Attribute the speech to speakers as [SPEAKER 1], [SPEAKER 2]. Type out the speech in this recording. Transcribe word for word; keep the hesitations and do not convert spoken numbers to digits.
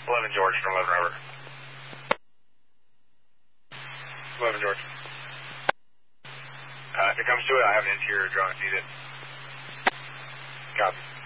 [SPEAKER 1] eleven George from eleven Robert. eleven George. Uh, if it comes to it, I have an interior drone if needed. Copy.